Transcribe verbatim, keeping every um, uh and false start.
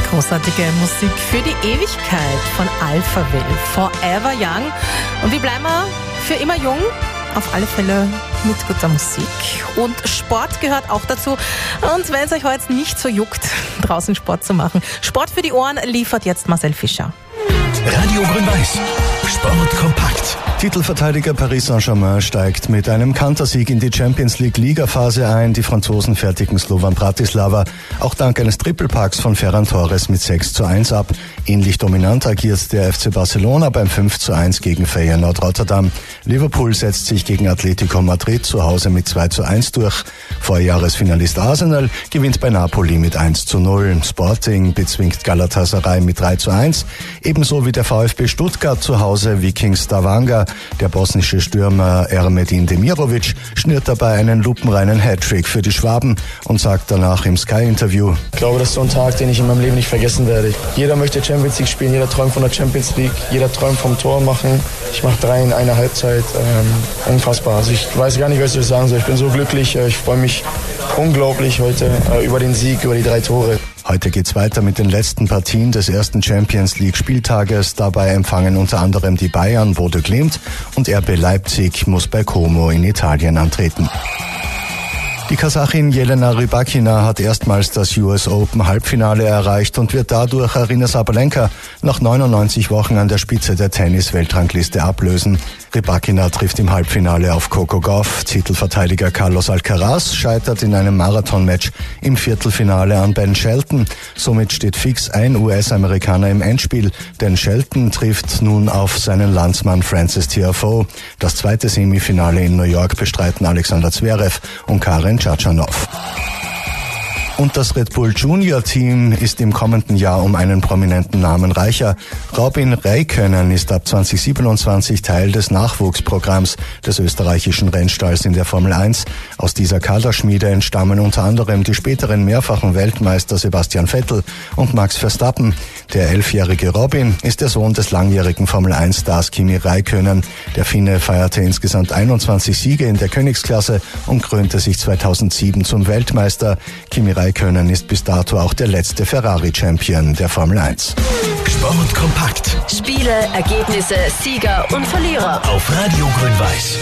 Großartige Musik für die Ewigkeit von Alphaville, Forever Young. Und wie bleiben wir für immer jung? Auf alle Fälle mit guter Musik. Und Sport gehört auch dazu. Und wenn es euch heute nicht so juckt, draußen Sport zu machen, Sport für die Ohren liefert jetzt Marcel Fischer. Radio Grün-Weiß. Sport kompakt. Titelverteidiger Paris Saint-Germain steigt mit einem Kantersieg in die Champions League Ligaphase ein. Die Franzosen fertigen Slovan Bratislava auch dank eines Trippelpacks von Ferran Torres mit sechs zu eins ab. Ähnlich dominant agiert der F C Barcelona beim fünf zu eins gegen Feyenoord Rotterdam. Liverpool setzt sich gegen Atletico Madrid zu Hause mit zwei zu eins durch. Vorjahresfinalist Arsenal gewinnt bei Napoli mit eins zu null. Sporting bezwingt Galatasaray mit drei zu eins. Ebenso wie der VfB Stuttgart zu Hause Viking Stavanger. Der bosnische Stürmer Ermedin Demirovic schnürt dabei einen lupenreinen Hattrick für die Schwaben und sagt danach im Sky-Interview: Ich glaube, das ist so ein Tag, den ich in meinem Leben nicht vergessen werde. Jeder möchte Champions League spielen, jeder träumt von der Champions League, jeder träumt vom Tor machen. Ich mache drei in einer Halbzeit. Ähm, unfassbar. Also ich weiß gar nicht, was ich sagen soll. Ich bin so glücklich. Ich freue mich unglaublich heute äh, über den Sieg, über die drei Tore. Heute geht's weiter mit den letzten Partien des ersten Champions League Spieltages. Dabei empfangen unter anderem die Bayern Bodø Glimt und R B Leipzig muss bei Como in Italien antreten. Die Kasachin Jelena Rybakina hat erstmals das U S Open Halbfinale erreicht und wird dadurch Aryna Sabalenka nach neunundneunzig Wochen an der Spitze der Tennis-Weltrangliste ablösen. Rybakina trifft im Halbfinale auf Coco Gauff. Titelverteidiger Carlos Alcaraz scheitert in einem Marathonmatch im Viertelfinale an Ben Shelton. Somit steht fix ein U S-Amerikaner im Endspiel, denn Shelton trifft nun auf seinen Landsmann Francis Tiafoe. Das zweite Semifinale in New York bestreiten Alexander Zverev und Karen Khachanov. Und das Red Bull Junior Team ist im kommenden Jahr um einen prominenten Namen reicher. Robin Räikkönen ist ab zwanzig siebenundzwanzig Teil des Nachwuchsprogramms des österreichischen Rennstalls in der Formel eins. Aus dieser Kaderschmiede entstammen unter anderem die späteren mehrfachen Weltmeister Sebastian Vettel und Max Verstappen. Der elfjährige Robin ist der Sohn des langjährigen Formel eins Stars Kimi Räikkönen. Der Finne feierte insgesamt einundzwanzig Siege in der Königsklasse und krönte sich zweitausendsieben zum Weltmeister. Kimi Räikkönen ist bis dato auch der letzte Ferrari-Champion der Formel eins. Sport kompakt. Spiele, Ergebnisse, Sieger und Verlierer. Auf Radio Grün-Weiß.